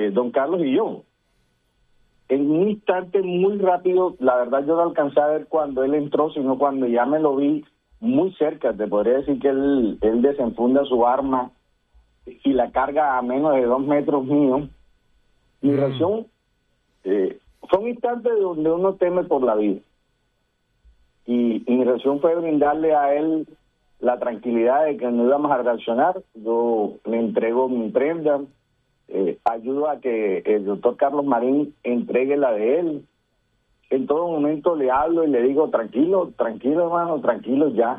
don Carlos y yo. En un instante muy rápido, la verdad yo no alcancé a ver cuando él entró, sino cuando ya me lo vi muy cerca. Te podría decir que él desenfunda su arma y la carga a menos de 2 metros mío. Mi reacción fue un instante donde uno teme por la vida. Y mi reacción fue brindarle a él la tranquilidad de que no íbamos a reaccionar. Yo le entrego mi prenda, ayudo a que el doctor Carlos Marín entregue la de él. En todo momento le hablo y le digo, tranquilo, hermano, tranquilo, ya.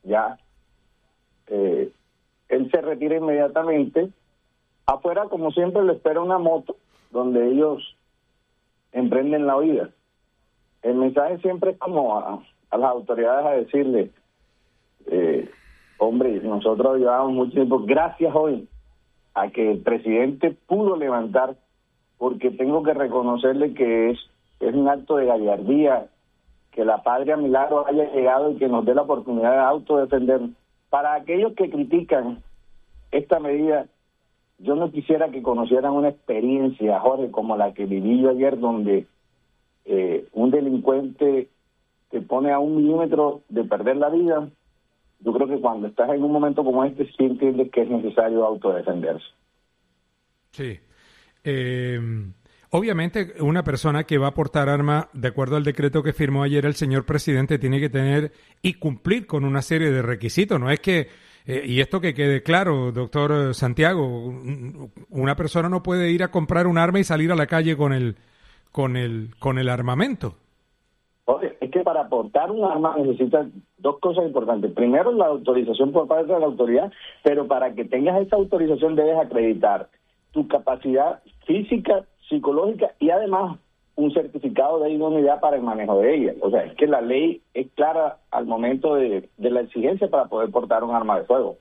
Él se retira inmediatamente. Afuera, como siempre, le espera una moto donde ellos emprenden la huida. El mensaje siempre es como a las autoridades a decirle, hombre, nosotros llevamos mucho tiempo, gracias hoy a que el presidente pudo levantar, porque tengo que reconocerle que es un acto de gallardía que la Patria Milagro haya llegado y que nos dé la oportunidad de autodefender. Para aquellos que critican esta medida, yo no quisiera que conocieran una experiencia, Jorge, como la que viví yo ayer, donde un delincuente te pone a 1 milímetro de perder la vida. Yo creo que cuando estás en un momento como este, sí entiendes que es necesario autodefenderse. Sí. Obviamente, una persona que va a portar arma, de acuerdo al decreto que firmó ayer el señor presidente, tiene que tener y cumplir con una serie de requisitos. No es que, y esto que quede claro, doctor Santiago, una persona no puede ir a comprar un arma y salir a la calle con el armamento. Oye, es que para portar un arma necesitas 2 cosas importantes. Primero, la autorización por parte de la autoridad, pero para que tengas esa autorización debes acreditar tu capacidad física, psicológica y además un certificado de idoneidad para el manejo de ella. O sea, es que la ley es clara al momento de la exigencia para poder portar un arma de fuego.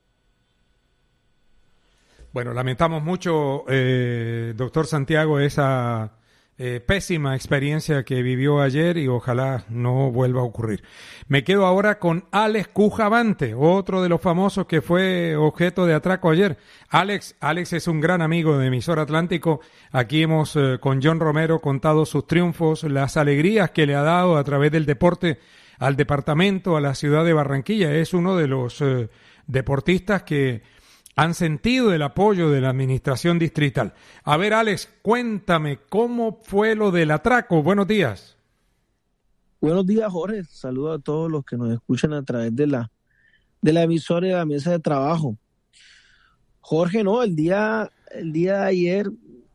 Bueno, lamentamos mucho, doctor Santiago, esa pésima experiencia que vivió ayer y ojalá no vuelva a ocurrir. Me quedo ahora con Alex Cujavante, otro de los famosos que fue objeto de atraco ayer. Alex es un gran amigo de Emisor Atlántico. Aquí hemos con John Romero contado sus triunfos, las alegrías que le ha dado a través del deporte al departamento, a la ciudad de Barranquilla. Es uno de los deportistas que han sentido el apoyo de la administración distrital. A ver, Alex, cuéntame, ¿cómo fue lo del atraco? Buenos días. Buenos días, Jorge. Saludos a todos los que nos escuchan a través de la emisora y de la mesa de trabajo. Jorge, no, el día de ayer,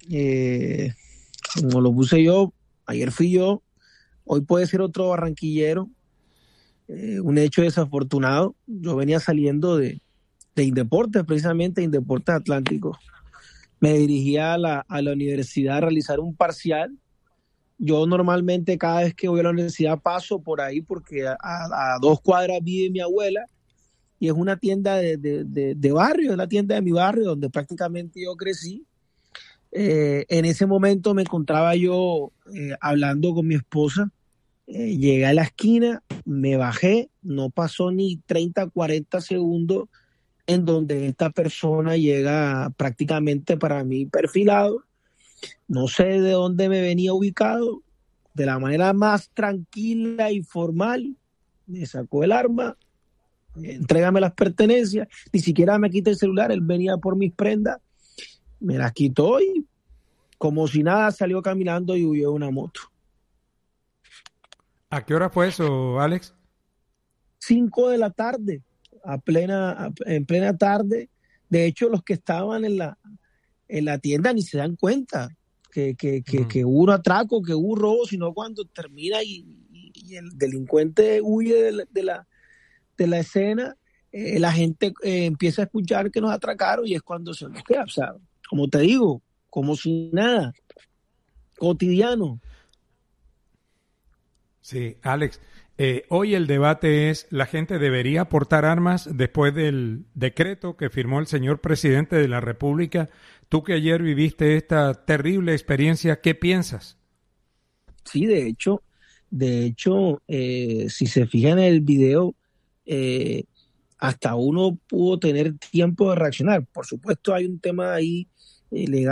como lo puse yo, ayer fui yo, hoy puede ser otro barranquillero, un hecho desafortunado. Yo venía saliendo de Indeportes, precisamente Indeportes Atlántico. Me dirigía a la universidad a realizar un parcial. Yo normalmente cada vez que voy a la universidad paso por ahí porque a 2 cuadras vive mi abuela y es una tienda de barrio, es la tienda de mi barrio donde prácticamente yo crecí. En ese momento me encontraba yo hablando con mi esposa. Llegué a la esquina, me bajé, no pasó ni 30, 40 segundos en donde esta persona llega prácticamente para mí perfilado. No sé de dónde me venía ubicado, de la manera más tranquila y formal, me sacó el arma, entrégame las pertenencias, ni siquiera me quita el celular, él venía por mis prendas, me las quitó y como si nada salió caminando y huyó de una moto. ¿A qué hora fue eso, Alex? 5 de la tarde. En plena tarde. De hecho, los que estaban en la tienda ni se dan cuenta que hubo un atraco, que hubo un robo, sino cuando termina y el delincuente huye de la escena, la gente empieza a escuchar que nos atracaron y es cuando se nos queda, o sea, como te digo, como si nada, cotidiano. Sí, Alex. Hoy el debate es, ¿la gente debería portar armas después del decreto que firmó el señor presidente de la República? Tú que ayer viviste esta terrible experiencia, ¿qué piensas? Sí, de hecho, si se fijan en el video, hasta uno pudo tener tiempo de reaccionar. Por supuesto, hay un tema ahí legal